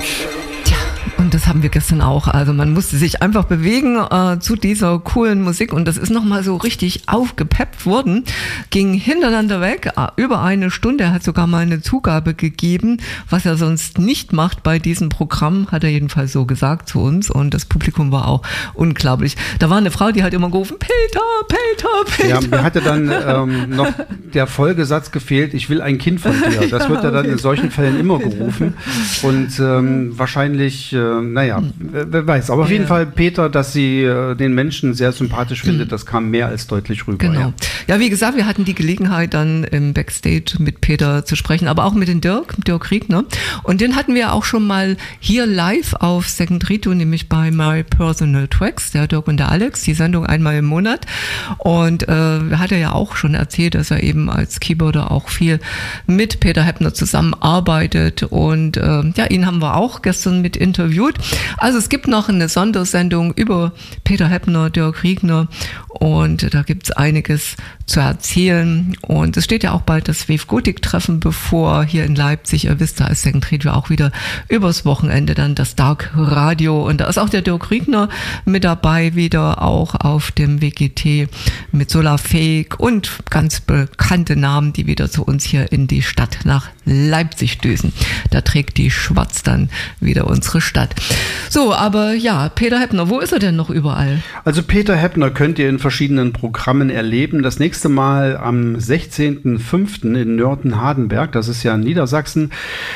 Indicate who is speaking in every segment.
Speaker 1: Und das haben wir gestern auch. Also man musste sich einfach bewegen zu dieser coolen Musik und das ist nochmal so richtig aufgepeppt worden. Ging hintereinander weg, über eine Stunde. Er hat sogar mal eine Zugabe gegeben, was er sonst nicht macht bei diesem Programm, hat er jedenfalls so gesagt zu uns und das Publikum war auch unglaublich. Da war eine Frau, die hat immer gerufen, Peter, Peter, Peter.
Speaker 2: Ja, mir hatte dann noch der Folgesatz gefehlt, ich will ein Kind von dir. Das wird ja dann in solchen Fällen immer gerufen und wahrscheinlich naja, wer weiß. Aber auf jeden Fall, Peter, dass sie den Menschen sehr sympathisch findet, das kam mehr als deutlich rüber.
Speaker 1: Genau. Ja, wie gesagt, wir hatten die Gelegenheit, dann im Backstage mit Peter zu sprechen, aber auch mit den Dirk Riegner. Und den hatten wir auch schon mal hier live auf Second Rito, nämlich bei My Personal Tracks, der Dirk und der Alex, die Sendung einmal im Monat. Und hat er ja auch schon erzählt, dass er eben als Keyboarder auch viel mit Peter Heppner zusammenarbeitet. Und ja, ihn haben wir auch gestern mit interviewt. Also es gibt noch eine Sondersendung über Peter Heppner, Dirk Riegner und da gibt es einiges zu erzählen und es steht ja auch bald das Wave Gothic Treffen bevor hier in Leipzig. Ihr wisst, da ist Second Rito auch wieder übers Wochenende dann das Dark Radio und da ist auch der Dirk Riegner mit dabei, wieder auch auf dem WGT mit Solarfake und ganz bekannte Namen, die wieder zu uns hier in die Stadt nach Leipzig düsen. Da trägt die Schwarz dann wieder unsere Stadt. So, aber ja, Peter Heppner, wo ist er denn noch überall?
Speaker 2: Also Peter Heppner könnt ihr in verschiedenen Programmen erleben. Das nächste Mal am 16.05. in Nörten-Hardenberg, das ist ja in Niedersachsen.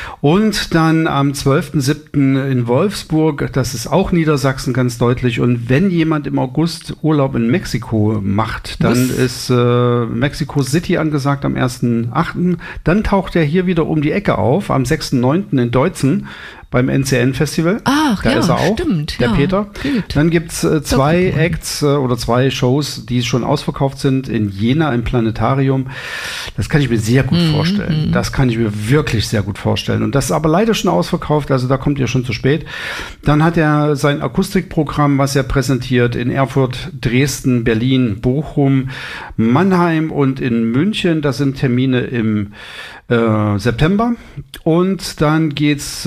Speaker 2: Und dann am 12.07. in Wolfsburg, das ist auch Niedersachsen ganz deutlich. Und wenn jemand im August Urlaub in Mexiko macht, dann ist Mexico City angesagt am 1.08. Dann taucht er hier wieder um die Ecke auf, am 6.09. in Deutzen. Beim NCN-Festival.
Speaker 1: Ach,
Speaker 2: da
Speaker 1: ja,
Speaker 2: ist er auch,
Speaker 1: stimmt.
Speaker 2: der
Speaker 1: ja,
Speaker 2: Peter.
Speaker 1: Geht.
Speaker 2: Dann gibt's zwei Acts oder zwei Shows, die schon ausverkauft sind in Jena im Planetarium. Das kann ich mir sehr gut vorstellen. Das kann ich mir wirklich sehr gut vorstellen. Und das ist aber leider schon ausverkauft, also da kommt ihr schon zu spät. Dann hat er sein Akustikprogramm, was er präsentiert in Erfurt, Dresden, Berlin, Bochum, Mannheim und in München. Das sind Termine im September und dann geht's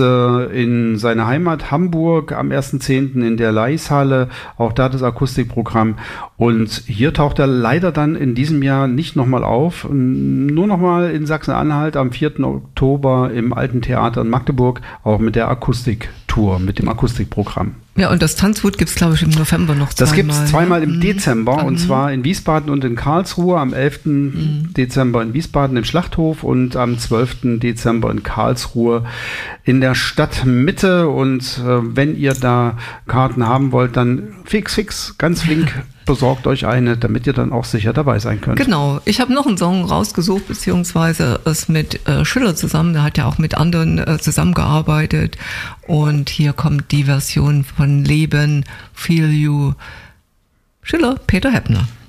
Speaker 2: in seine Heimat Hamburg am 1.10. in der Leishalle, auch da das Akustikprogramm und hier taucht er leider dann in diesem Jahr nicht nochmal auf, nur nochmal in Sachsen-Anhalt am 4. Oktober im Alten Theater in Magdeburg, auch mit der Akustiktour, mit dem Akustikprogramm.
Speaker 1: Ja, und das Tanzwut gibt's glaube ich, im November noch zweimal.
Speaker 2: Das gibt's zweimal im Dezember, und zwar in Wiesbaden und in Karlsruhe, am 11. Dezember in Wiesbaden im Schlachthof und am 12. Dezember in Karlsruhe in der Stadtmitte. Und wenn ihr da Karten haben wollt, dann fix, ganz flink besorgt euch eine, damit ihr dann auch sicher dabei sein könnt.
Speaker 1: Genau. Ich habe noch einen Song rausgesucht, beziehungsweise es mit Schiller zusammen. Der hat ja auch mit anderen zusammengearbeitet. Und hier kommt die Version von Leben, Feel You. Schiller, Peter Heppner.